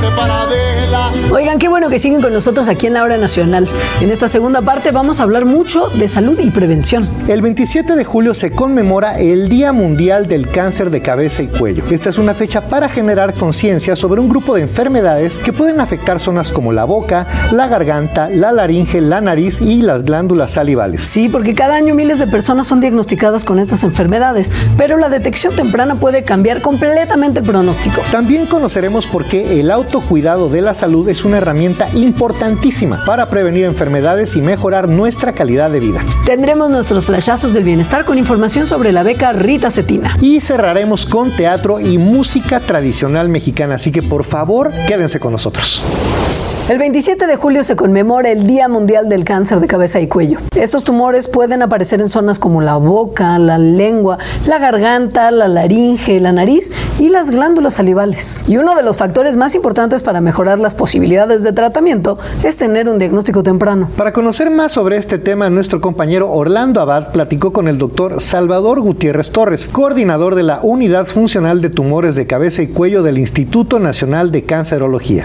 para Adela. Oigan, qué bueno que siguen con nosotros aquí en La Hora Nacional. En esta segunda parte vamos a hablar mucho de salud y prevención. El 27 de julio se conmemora el Día Mundial del Cáncer de Cabeza y Cuello. Esta es una fecha para generar conciencia sobre un grupo de enfermedades que pueden afectar zonas como la boca, la garganta, la laringe, la nariz y las glándulas salivales. Sí, porque cada año miles de personas son diagnosticadas con estas enfermedades, pero la detección temprana puede cambiar completamente el pronóstico. También conoceremos por qué el autocuidado de la salud es una herramienta importantísima para prevenir enfermedades y mejorar nuestra calidad de vida. Tendremos nuestros flashazos del bienestar con información sobre la beca Rita Cetina. Y cerraremos con teatro y música tradicional mexicana, así que por favor, quédense con nosotros. El 27 de julio se conmemora el Día Mundial del Cáncer de Cabeza y Cuello. Estos tumores pueden aparecer en zonas como la boca, la lengua, la garganta, la laringe, la nariz y las glándulas salivales. Y uno de los factores más importantes para mejorar las posibilidades de tratamiento es tener un diagnóstico temprano. Para conocer más sobre este tema, nuestro compañero Orlando Abad platicó con el doctor Salvador Gutiérrez Torres, coordinador de la Unidad Funcional de Tumores de Cabeza y Cuello del Instituto Nacional de Cancerología.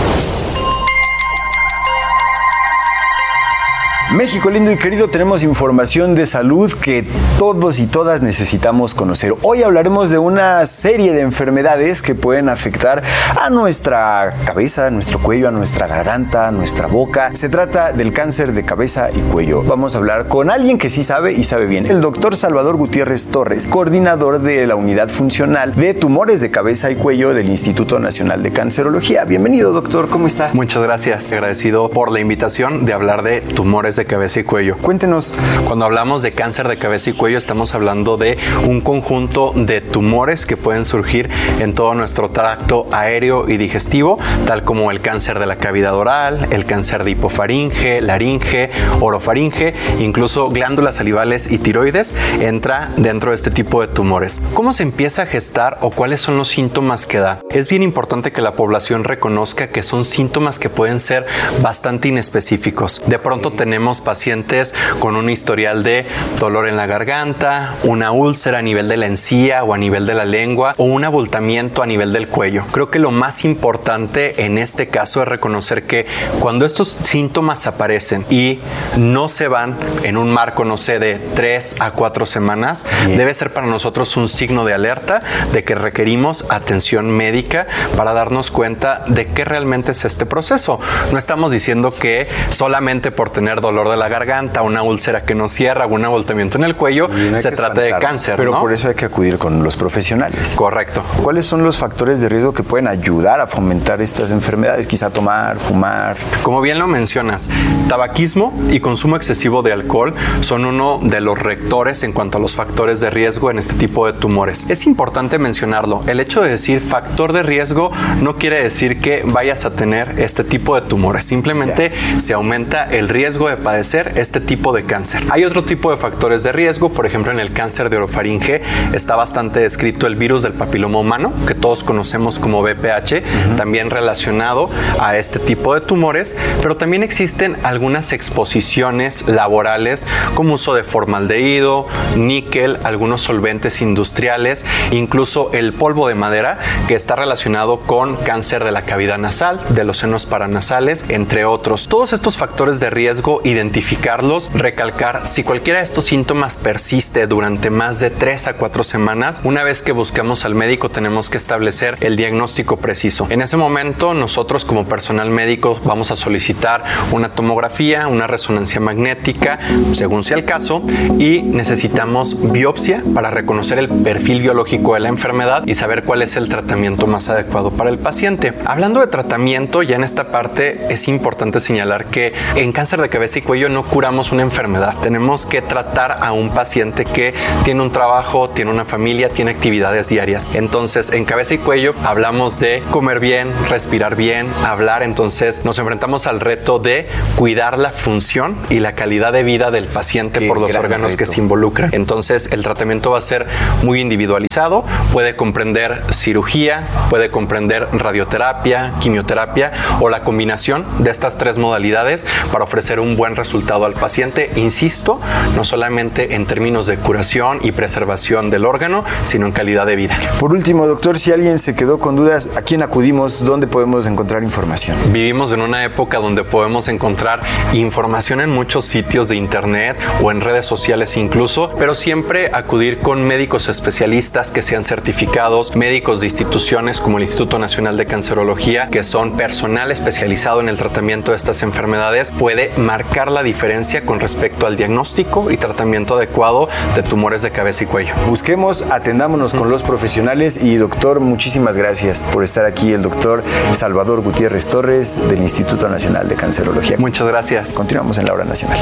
México lindo y querido, tenemos información de salud que todos y todas necesitamos conocer. Hoy hablaremos de una serie de enfermedades que pueden afectar a nuestra cabeza, a nuestro cuello, a nuestra garganta, a nuestra boca. Se trata del cáncer de cabeza y cuello. Vamos a hablar con alguien que sí sabe y sabe bien, el doctor Salvador Gutiérrez Torres, coordinador de la Unidad Funcional de Tumores de Cabeza y Cuello del Instituto Nacional de Cancerología. Bienvenido, doctor, ¿cómo está? Muchas gracias, agradecido por la invitación de hablar de tumores de cabeza y cuello. Cuéntenos. Cuando hablamos de cáncer de cabeza y cuello, estamos hablando de un conjunto de tumores que pueden surgir en todo nuestro tracto aéreo y digestivo, tal como el cáncer de la cavidad oral, el cáncer de hipofaringe, laringe, orofaringe, incluso glándulas salivales y tiroides entra dentro de este tipo de tumores. ¿Cómo se empieza a gestar o cuáles son los síntomas que da? Es bien importante que la población reconozca que son síntomas que pueden ser bastante inespecíficos. De pronto tenemos pacientes con un historial de dolor en la garganta, una úlcera a nivel de la encía o a nivel de la lengua o un abultamiento a nivel del cuello. Creo que lo más importante en este caso es reconocer que cuando estos síntomas aparecen y no se van en un marco, no sé, de 3 a 4 semanas, debe ser para nosotros un signo de alerta de que requerimos atención médica para darnos cuenta de qué realmente es este proceso. No estamos diciendo que solamente por tener dolor de la garganta, una úlcera que no cierra o un abultamiento en el cuello, se trata de cáncer, pero ¿no? Por eso hay que acudir con los profesionales. Correcto. ¿Cuáles son los factores de riesgo que pueden ayudar a fomentar estas enfermedades? Quizá tomar, fumar. Como bien lo mencionas, tabaquismo y consumo excesivo de alcohol son uno de los rectores en cuanto a los factores de riesgo en este tipo de tumores. Es importante mencionarlo. El hecho de decir factor de riesgo no quiere decir que vayas a tener este tipo de tumores. Simplemente se aumenta el riesgo de padecer este tipo de cáncer. Hay otro tipo de factores de riesgo, por ejemplo, en el cáncer de orofaringe está bastante descrito el virus del papiloma humano, que todos conocemos como VPH, también relacionado a este tipo de tumores, pero también existen algunas exposiciones laborales como uso de formaldehído, níquel, algunos solventes industriales, incluso el polvo de madera, que está relacionado con cáncer de la cavidad nasal, de los senos paranasales, entre otros. Todos estos factores de riesgo, identificarlos, recalcar, si cualquiera de estos síntomas persiste durante más de 3 a 4 semanas, una vez que buscamos al médico tenemos que establecer el diagnóstico preciso. En ese momento nosotros como personal médico vamos a solicitar una tomografía, una resonancia magnética, según sea el caso, y necesitamos biopsia para reconocer el perfil biológico de la enfermedad y saber cuál es el tratamiento más adecuado para el paciente. Hablando de tratamiento, ya en esta parte es importante señalar que en cáncer de cabeza y cuello no curamos una enfermedad. Tenemos que tratar a un paciente que tiene un trabajo, tiene una familia, tiene actividades diarias. Entonces, en cabeza y cuello hablamos de comer bien, respirar bien, hablar. Entonces, nos enfrentamos al reto de cuidar la función y la calidad de vida del paciente por los órganos que se involucran. Entonces, el tratamiento va a ser muy individualizado. Puede comprender cirugía, puede comprender radioterapia, quimioterapia o la combinación de estas 3 modalidades para ofrecer un buen buen resultado al paciente, insisto, no solamente en términos de curación y preservación del órgano, sino en calidad de vida. Por último, doctor, si alguien se quedó con dudas, ¿a quién acudimos? ¿Dónde podemos encontrar información? Vivimos en una época donde podemos encontrar información en muchos sitios de internet o en redes sociales incluso, pero siempre acudir con médicos especialistas que sean certificados, médicos de instituciones como el Instituto Nacional de Cancerología, que son personal especializado en el tratamiento de estas enfermedades, puede marcar la diferencia con respecto al diagnóstico y tratamiento adecuado de tumores de cabeza y cuello. Busquemos, atendámonos con los profesionales y doctor, muchísimas gracias por estar aquí, el doctor Salvador Gutiérrez Torres del Instituto Nacional de Cancerología. Muchas gracias. Continuamos en La Hora Nacional.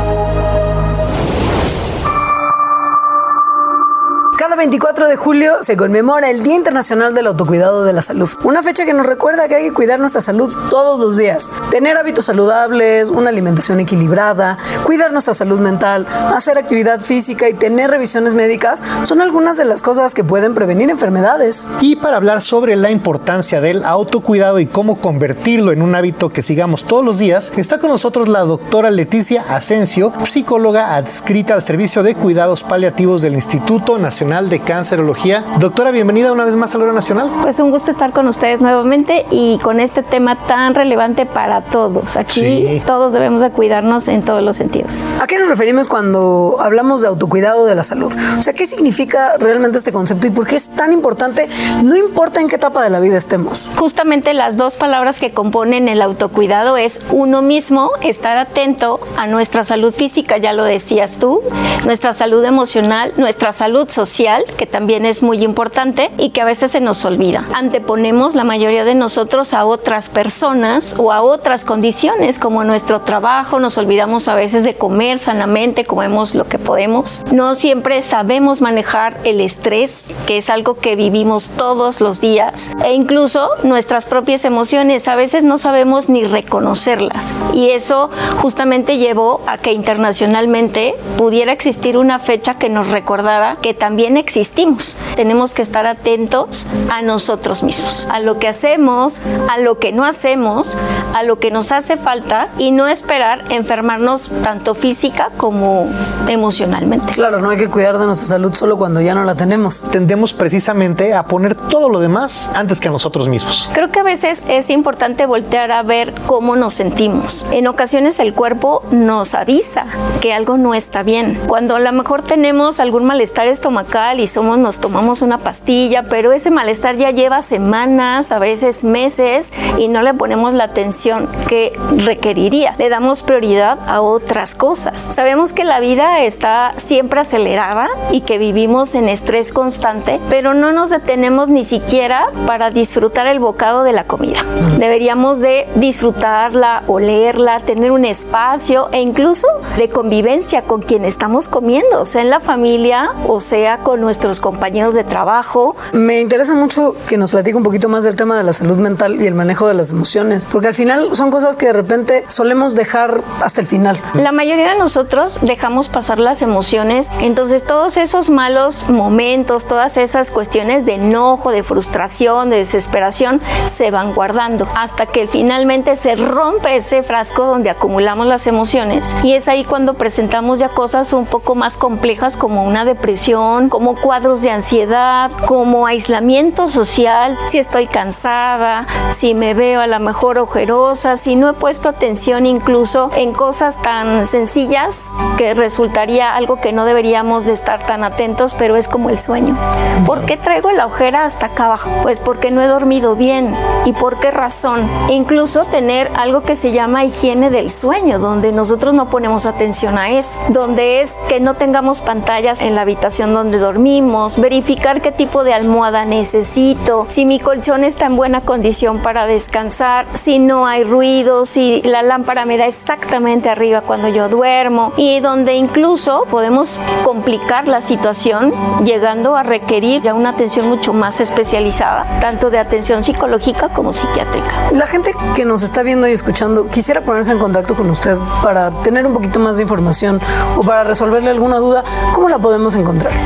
Cada 24 de julio se conmemora el Día Internacional del Autocuidado de la Salud. Una fecha que nos recuerda que hay que cuidar nuestra salud todos los días. Tener hábitos saludables, una alimentación equilibrada, cuidar nuestra salud mental, hacer actividad física y tener revisiones médicas son algunas de las cosas que pueden prevenir enfermedades. Y para hablar sobre la importancia del autocuidado y cómo convertirlo en un hábito que sigamos todos los días, está con nosotros la doctora Leticia Asensio, psicóloga adscrita al Servicio de Cuidados Paliativos del Instituto Nacional de Cancerología. Doctora, bienvenida una vez más a La Hora Nacional. Pues un gusto estar con ustedes nuevamente y con este tema tan relevante para todos. Aquí todos debemos de cuidarnos en todos los sentidos. ¿A qué nos referimos cuando hablamos de autocuidado de la salud? O sea, ¿qué significa realmente este concepto y por qué es tan importante? No importa en qué etapa de la vida estemos. Justamente las dos palabras que componen el autocuidado es uno mismo, estar atento a nuestra salud física, ya lo decías tú, nuestra salud emocional, nuestra salud social, que también es muy importante y que a veces se nos olvida. Anteponemos la mayoría de nosotros a otras personas o a otras condiciones como nuestro trabajo, nos olvidamos a veces de comer sanamente, comemos lo que podemos. No siempre sabemos manejar el estrés, que es algo que vivimos todos los días, e incluso nuestras propias emociones, a veces no sabemos ni reconocerlas. Y eso justamente llevó a que internacionalmente pudiera existir una fecha que nos recordara que también existimos. Tenemos que estar atentos a nosotros mismos, a lo que hacemos, a lo que no hacemos, a lo que nos hace falta y no esperar enfermarnos tanto física como emocionalmente. Claro, no hay que cuidar de nuestra salud solo cuando ya no la tenemos. Tendemos precisamente a poner todo lo demás antes que a nosotros mismos. Creo que a veces es importante voltear a ver cómo nos sentimos. En ocasiones el cuerpo nos avisa que algo no está bien. Cuando a lo mejor tenemos algún malestar estomacal y nos tomamos una pastilla, pero ese malestar ya lleva semanas, a veces meses, y no le ponemos la atención que requeriría. Le damos prioridad a otras cosas. Sabemos que la vida está siempre acelerada y que vivimos en estrés constante, pero no nos detenemos ni siquiera para disfrutar el bocado de la comida. Deberíamos de disfrutarla, olerla, tener un espacio e incluso de convivencia con quien estamos comiendo, sea en la familia o sea con nuestros compañeros de trabajo. Me interesa mucho que nos platique un poquito más del tema de la salud mental y el manejo de las emociones, porque al final son cosas que de repente solemos dejar hasta el final. La mayoría de nosotros dejamos pasar las emociones, entonces todos esos malos momentos, todas esas cuestiones de enojo, de frustración, de desesperación, se van guardando hasta que finalmente se rompe ese frasco donde acumulamos las emociones, y es ahí cuando presentamos ya cosas un poco más complejas como una depresión, como cuadros de ansiedad, como aislamiento social, si estoy cansada, si me veo a lo mejor ojerosa, si no he puesto atención incluso en cosas tan sencillas que resultaría algo que no deberíamos de estar tan atentos, pero es como el sueño. ¿Por qué traigo la ojera hasta acá abajo? Pues porque no he dormido bien. ¿Y por qué razón? Incluso tener algo que se llama higiene del sueño, donde nosotros no ponemos atención a eso, donde es que no tengamos pantallas en la habitación donde dormimos, verificar qué tipo de almohada necesito, si mi colchón está en buena condición para descansar, si no hay ruido, si la lámpara me da exactamente arriba cuando yo duermo, y donde incluso podemos complicar la situación llegando a requerir ya una atención mucho más especializada, tanto de atención psicológica como psiquiátrica. La gente que nos está viendo y escuchando quisiera ponerse en contacto con usted para tener un poquito más de información o para resolverle alguna duda. ¿Cómo la podemos encontrar? Estoy en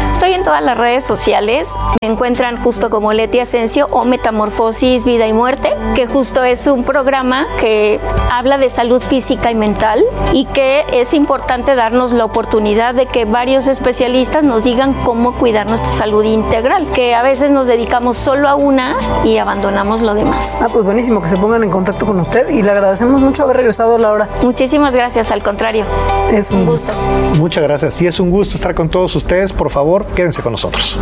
todas las redes sociales. Me encuentran justo como Leti Asensio o Metamorfosis, Vida y Muerte, que justo es un programa que habla de salud física y mental y que es importante darnos la oportunidad de que varios especialistas nos digan cómo cuidar nuestra salud integral, que a veces nos dedicamos solo a una y abandonamos lo demás. Pues buenísimo que se pongan en contacto con usted y le agradecemos mucho haber regresado a la hora. Muchísimas gracias, al contrario. Es un gusto. Muchas gracias. Y es un gusto estar con todos ustedes. Por favor, quédense con nosotros.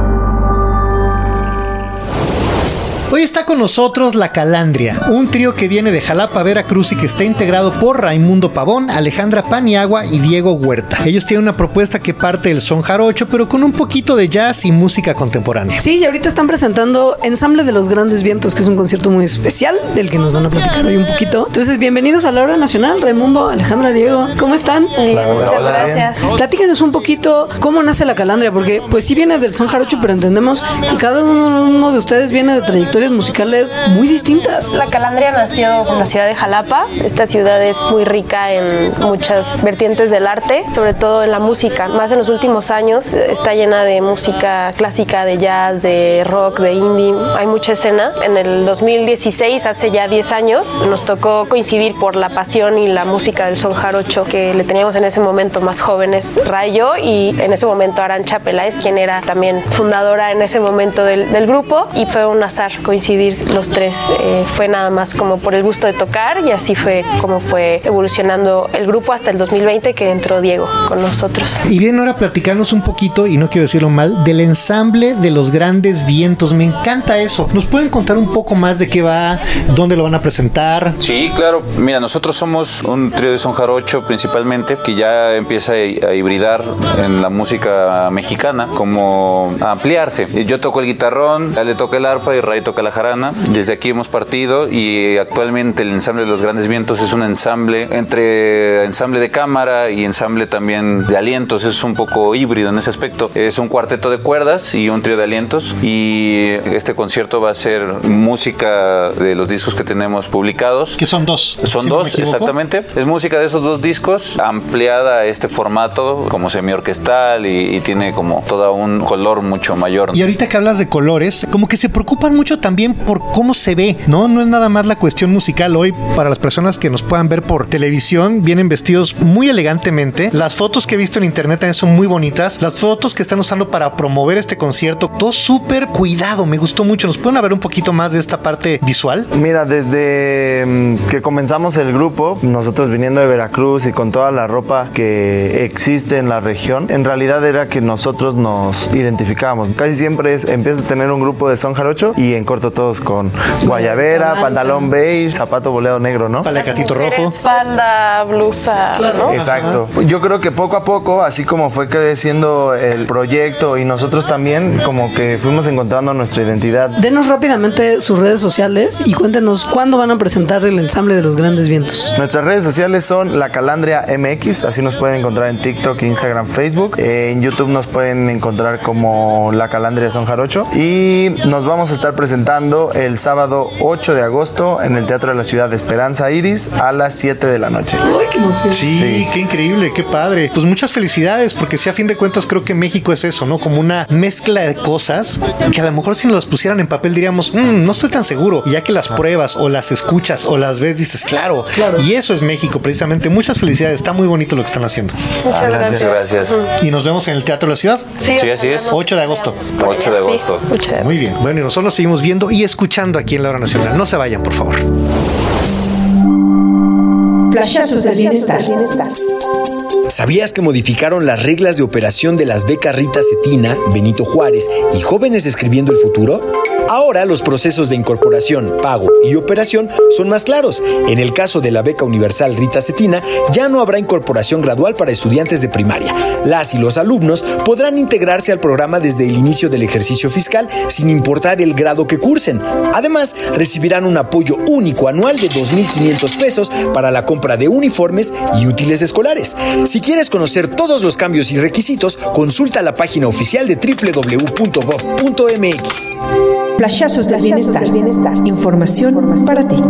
Hoy está con nosotros La Calandria, un trío que viene de Jalapa, Veracruz y que está integrado por Raimundo Pavón, Alejandra Paniagua y Diego Huerta. Ellos tienen una propuesta que parte del son jarocho, pero con un poquito de jazz y música contemporánea. Sí, y ahorita están presentando Ensamble de los Grandes Vientos, que es un concierto muy especial del que nos van a platicar hoy un poquito. Entonces, bienvenidos a la hora nacional, Raimundo, Alejandra, Diego. ¿Cómo están? Muchas gracias. Platícanos un poquito cómo nace La Calandria, porque pues sí viene del son jarocho, pero entendemos que cada uno de ustedes viene de trayectorias musicales muy distintas. La Calandria nació en la ciudad de Jalapa. Esta ciudad es muy rica en muchas vertientes del arte, sobre todo en la música. Más en los últimos años está llena de música clásica, de jazz, de rock, de indie. Hay mucha escena. En el 2016, hace ya 10 años, nos tocó coincidir por la pasión y la música del son jarocho que le teníamos en ese momento más jóvenes, Rayo, y en ese momento Arancha Peláez, quien era también fundadora en ese momento del grupo, y fue un azar coincidir los tres. Fue nada más como por el gusto de tocar y así fue como fue evolucionando el grupo hasta el 2020 que entró Diego con nosotros. Y bien, ahora platicarnos un poquito, y no quiero decirlo mal, del Ensamble de los Grandes Vientos. Me encanta eso. ¿Nos pueden contar un poco más de qué va, dónde lo van a presentar? Sí, claro. Mira, nosotros somos un trío de son jarocho principalmente que ya empieza a hibridar en la música mexicana, como a ampliarse. Yo toco el guitarrón, él le toca el arpa y Ray toca la jarana. Desde aquí hemos partido y actualmente el Ensamble de los Grandes Vientos es un ensamble entre ensamble de cámara y ensamble también de alientos. Es un poco híbrido en ese aspecto. Es un cuarteto de cuerdas y un trío de alientos, y este concierto va a ser música de los discos que tenemos publicados. Que son dos. Son dos, exactamente. Es música de esos dos discos ampliada a este formato como semiorquestal y tiene como todo un color mucho mayor. Y ahorita que hablas de colores, como que se preocupan mucho también por cómo se ve, ¿no? No es nada más la cuestión musical. Hoy, para las personas que nos puedan ver por televisión, vienen vestidos muy elegantemente. Las fotos que he visto en internet también son muy bonitas. Las fotos que están usando para promover este concierto, todo súper cuidado. Me gustó mucho. ¿Nos pueden hablar un poquito más de esta parte visual? Mira, desde que comenzamos el grupo, nosotros viniendo de Veracruz y con toda la ropa que existe en la región, en realidad era que nosotros nos identificábamos. Casi siempre empiezas a tener un grupo de son jarocho y en corto todos con guayabera, pantalón beige, zapato boleado negro, ¿no? Palacatito rojo. Espalda, blusa, ¿no? Exacto. Yo creo que poco a poco, así como fue creciendo el proyecto y nosotros también, como que fuimos encontrando nuestra identidad. Denos rápidamente sus redes sociales y cuéntenos cuándo van a presentar el Ensamble de los Grandes Vientos. Nuestras redes sociales son La Calandria MX, así nos pueden encontrar en TikTok, Instagram, Facebook. En YouTube nos pueden encontrar como La Calandria Son Jarocho, y nos vamos a estar presentando el sábado 8 de agosto en el Teatro de la Ciudad de Esperanza Iris a las 7 de la noche. ¡Ay, qué emoción! Sí, qué increíble, qué padre. Pues muchas felicidades, porque si a fin de cuentas creo que México es eso, ¿no? Como una mezcla de cosas que a lo mejor si nos las pusieran en papel diríamos, no estoy tan seguro. Y ya que las pruebas o las escuchas o las ves, dices, claro. Y eso es México, precisamente. Muchas felicidades, está muy bonito lo que están haciendo. Muchas gracias. Gracias. Y nos vemos en el Teatro de la Ciudad. Sí, así es. 8 de agosto. 8 de agosto. Sí, 8 de agosto. Muy bien. Bueno, y nosotros seguimos viendo y escuchando aquí en la Hora Nacional. No se vayan, por favor. Flashazos del bienestar. ¿Sabías que modificaron las reglas de operación de las becas Rita Cetina, Benito Juárez y Jóvenes Escribiendo el Futuro? Ahora los procesos de incorporación, pago y operación son más claros. En el caso de la beca universal Rita Cetina, ya no habrá incorporación gradual para estudiantes de primaria. Las y los alumnos podrán integrarse al programa desde el inicio del ejercicio fiscal sin importar el grado que cursen. Además, recibirán un apoyo único anual de 2,500 pesos para la compra de uniformes y útiles escolares. Si quieres conocer todos los cambios y requisitos, consulta la página oficial de www.gov.mx. Flashazos del bienestar. Información para ti.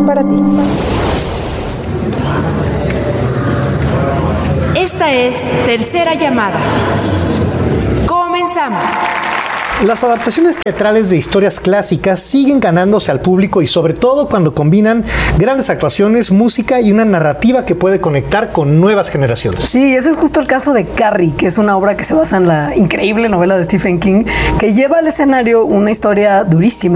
Esta es Tercera Llamada. Comenzamos. Comenzamos. Las adaptaciones teatrales de historias clásicas siguen ganándose al público y sobre todo cuando combinan grandes actuaciones, música y una narrativa que puede conectar con nuevas generaciones. Sí, ese es justo el caso de Carrie, que es una obra que se basa en la increíble novela de Stephen King, que lleva al escenario una historia durísima